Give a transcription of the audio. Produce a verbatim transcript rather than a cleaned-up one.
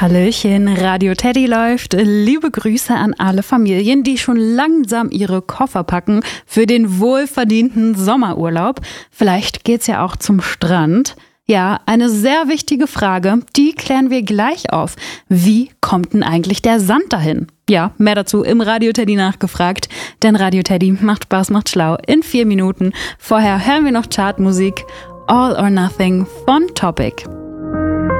Hallöchen, Radio Teddy läuft. Liebe Grüße an alle Familien, die schon langsam ihre Koffer packen für den wohlverdienten Sommerurlaub. Vielleicht geht's ja auch zum Strand. Ja, eine sehr wichtige Frage, die klären wir gleich auf. Wie kommt denn eigentlich der Sand dahin? Ja, mehr dazu im Radio Teddy nachgefragt, denn Radio Teddy macht Spaß, macht schlau in vier Minuten. Vorher hören wir noch Chartmusik, All or Nothing von Topic.